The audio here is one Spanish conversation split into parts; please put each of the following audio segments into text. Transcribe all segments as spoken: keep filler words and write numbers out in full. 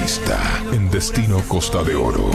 entrevista en Destino Costa de Oro.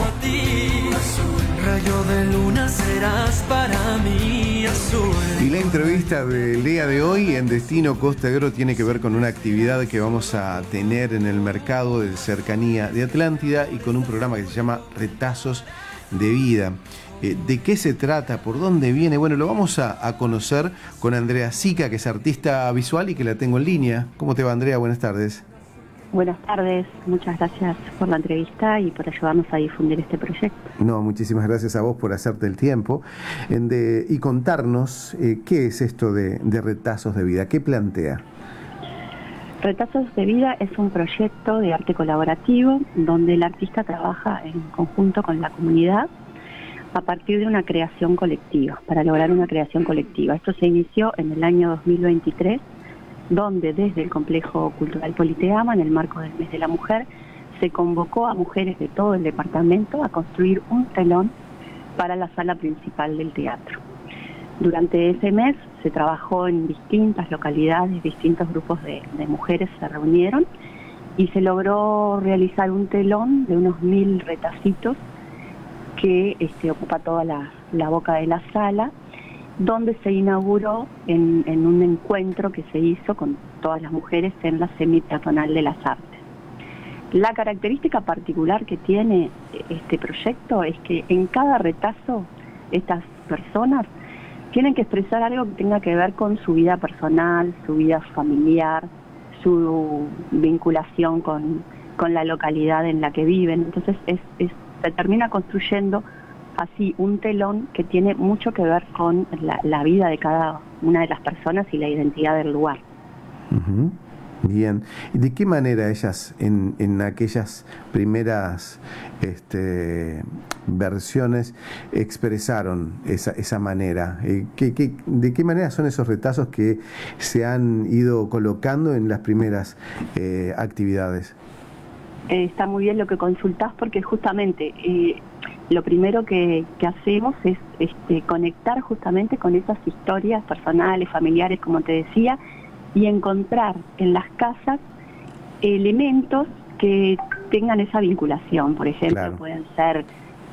Rayo de luna serás para mí azul. Y la entrevista del día de hoy en Destino Costa de Oro tiene que ver con una actividad que vamos a tener en el mercado de cercanía de Atlántida y con un programa que se llama Retazos de Vida. Eh, ¿De qué se trata? ¿Por dónde viene? Bueno, lo vamos a, a conocer con Andrea Sica, que es artista visual y que la tengo en línea. ¿Cómo te va, Andrea? Buenas tardes. Buenas tardes, muchas gracias por la entrevista y por ayudarnos a difundir este proyecto. No, muchísimas gracias a vos por hacerte el tiempo en de, y contarnos eh, qué es esto de, de Retazos de Vida, qué plantea. Retazos de Vida es un proyecto de arte colaborativo donde el artista trabaja en conjunto con la comunidad a partir de una creación colectiva, para lograr una creación colectiva. Esto se inició en el año dos mil veintitrés, donde desde el Complejo Cultural Politeama, en el marco del Mes de la Mujer, se convocó a mujeres de todo el departamento a construir un telón para la sala principal del teatro. Durante ese mes se trabajó en distintas localidades, distintos grupos de, de mujeres se reunieron y se logró realizar un telón de unos mil retacitos que este, ocupa toda la, la boca de la sala, donde se inauguró en, en un encuentro que se hizo con todas las mujeres en la Semi-Peatonal de las Artes. La característica particular que tiene este proyecto es que en cada retazo estas personas tienen que expresar algo que tenga que ver con su vida personal, su vida familiar, su vinculación con, con la localidad en la que viven. Entonces es, es, se termina construyendo así un telón que tiene mucho que ver con la, la vida de cada una de las personas y la identidad del lugar. Uh-huh. Bien. ¿Y de qué manera ellas en, en aquellas primeras este, versiones expresaron esa, esa manera? Eh, ¿qué, qué, ¿De qué manera son esos retazos que se han ido colocando en las primeras eh, actividades? Eh, está muy bien lo que consultás porque justamente eh, lo primero que, que hacemos es este, conectar justamente con esas historias personales, familiares, como te decía, y encontrar en las casas elementos que tengan esa vinculación. Por ejemplo, claro, pueden ser